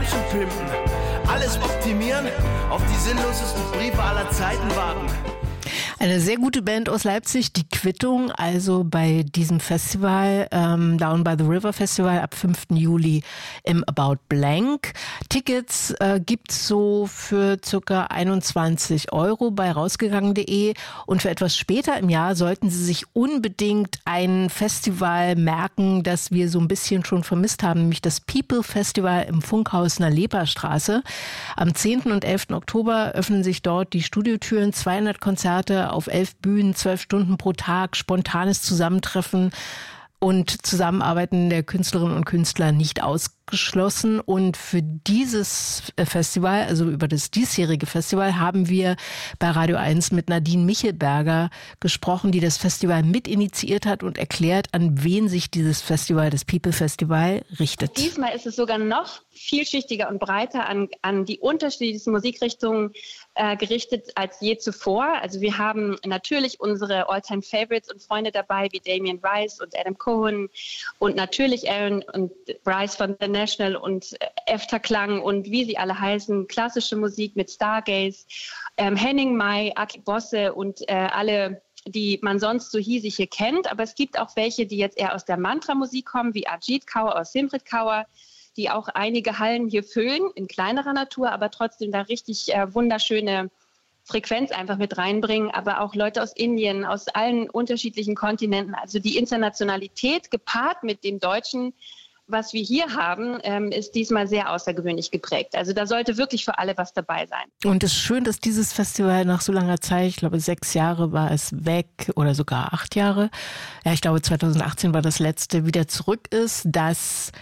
zu pimpen. Alles optimieren, auf die sinnlosesten Briefe aller Zeiten warten. Eine sehr gute Band aus Leipzig, die Quittung, also bei diesem Festival, Down by the River Festival ab 5. Juli im About Blank. Tickets gibt's so für ca. 21 € bei rausgegangen.de, und für etwas später im Jahr sollten Sie sich unbedingt ein Festival merken, das wir so ein bisschen schon vermisst haben, nämlich das People Festival im Funkhaus in der Leperstraße. Am 10. und 11. Oktober öffnen sich dort die Studiotüren, 200 Konzerte auf 11 Bühnen, 12 Stunden pro Tag, spontanes Zusammentreffen und Zusammenarbeiten der Künstlerinnen und Künstler nicht ausgeschlossen. Und für dieses Festival, also über das diesjährige Festival, haben wir bei Radio 1 mit Nadine Michelberger gesprochen, die das Festival mit initiiert hat und erklärt, an wen sich dieses Festival, das People Festival, richtet. Diesmal ist es sogar noch vielschichtiger und breiter an die unterschiedlichsten Musikrichtungen gerichtet als je zuvor. Also wir haben natürlich unsere All-Time-Favorites und Freunde dabei, wie Damien Rice und Adam Cohen und natürlich Aaron und Bryce von The National und Efterklang und wie sie alle heißen, klassische Musik mit Stargaze, Henning Mai, Aki Bosse und alle, die man sonst so hiesig hier kennt. Aber es gibt auch welche, die jetzt eher aus der Mantra-Musik kommen, wie Ajit Kaur aus Simrit Kaur, die auch einige Hallen hier füllen, in kleinerer Natur, aber trotzdem da richtig wunderschöne Frequenz einfach mit reinbringen. Aber auch Leute aus Indien, aus allen unterschiedlichen Kontinenten. Also die Internationalität gepaart mit dem Deutschen, was wir hier haben, ist diesmal sehr außergewöhnlich geprägt. Also da sollte wirklich für alle was dabei sein. Und es ist schön, dass dieses Festival nach so langer Zeit, ich glaube 6 Jahre war es weg oder sogar 8 Jahre, ja ich glaube 2018 war das letzte, wieder zurück ist, dass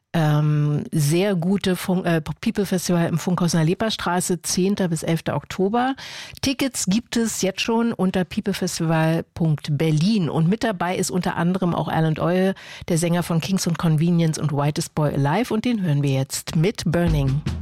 sehr gute People Festival im Funkhaus in der Leperstraße, 10. bis 11. Oktober. Tickets gibt es jetzt schon unter peoplefestival.berlin. Und mit dabei ist unter anderem auch Alan Doyle, der Sänger von Kings und Convenience und Whitest Boy Alive. Und den hören wir jetzt mit Burning.